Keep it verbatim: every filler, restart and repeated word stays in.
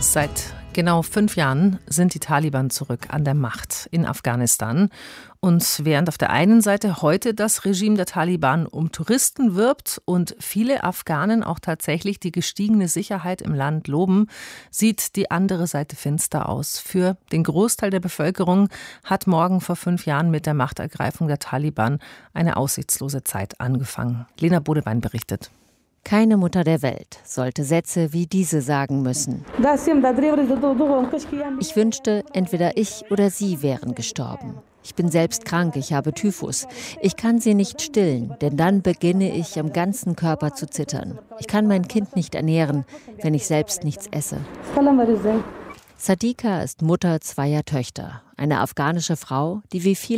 Seit genau fünf Jahren sind die Taliban zurück an der Macht in Afghanistan. Und während auf der einen Seite heute das Regime der Taliban um Touristen wirbt und viele Afghanen auch tatsächlich die gestiegene Sicherheit im Land loben, sieht die andere Seite finster aus. Für den Großteil der Bevölkerung hat morgen vor fünf Jahren mit der Machtergreifung der Taliban eine aussichtslose Zeit angefangen. Lena Bodebein berichtet. Keine Mutter der Welt sollte Sätze wie diese sagen müssen. Ich wünschte, entweder ich oder sie wären gestorben. Ich bin selbst krank, ich habe Typhus. Ich kann sie nicht stillen, denn dann beginne ich am ganzen Körper zu zittern. Ich kann mein Kind nicht ernähren, wenn ich selbst nichts esse. Sadika ist Mutter zweier Töchter, eine afghanische Frau, die wie viele